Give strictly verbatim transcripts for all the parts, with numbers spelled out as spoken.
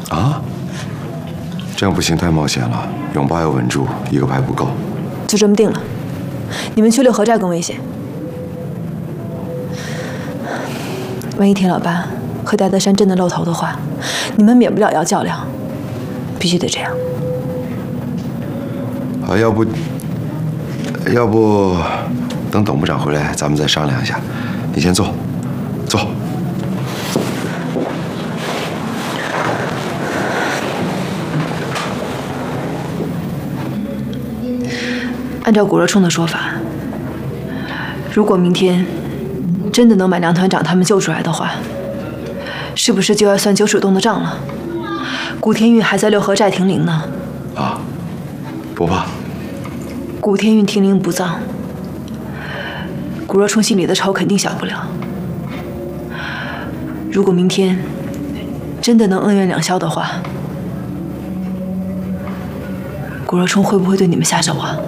啊？这样不行，太冒险了。永八要稳住，一个牌不够。 就这么定了。你们去六合寨更危险。万一田老八和戴德山真的露头的话，你们免不了要较量，必须得这样。 啊，要不，要不等董部长回来，咱们再商量一下。你先坐，坐。 按照古若冲的说法，如果明天真的能把梁团长他们救出来的话，是不是就要算九水洞的账了？古天运还在六合寨停灵呢。 啊，不怕。 古天运停灵不葬，古若冲心里的仇肯定小不了。如果明天真的能恩怨两消的话，古若冲会不会对你们下手啊？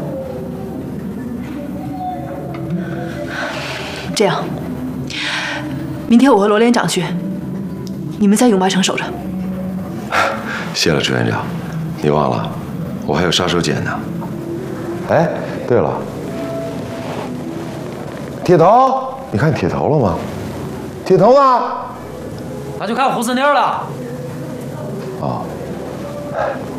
这样，明天我和罗连长去，你们在永八城守着。 谢了，朱院长。你忘了，我还有杀手锏呢。哎，对了，铁头，你看铁头了吗？铁头呢？ 他去看胡四妞了。 哦。